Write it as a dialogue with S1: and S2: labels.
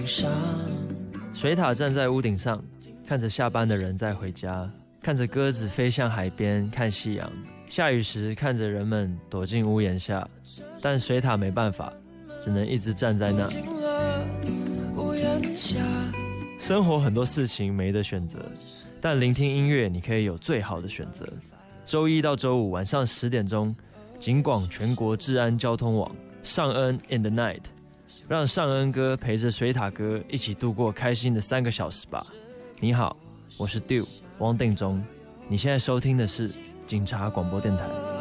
S1: 顶上。
S2: 水獭站在屋顶上，看着下班的人在回家，看着鸽子飞向海边看夕阳。下雨时看着人们躲进屋檐下，但水獭没办法，只能一直站在那。生活很多事情没得选择，但聆听音乐你可以有最好的选择。周一到周五晚上10点钟，警广全国治安交通网，尚恩 in the night， 让尚恩哥陪着水獭哥一起度过开心的3个小时吧。你好，我是 Dew 汪定中，你现在收听的是警察广播电台。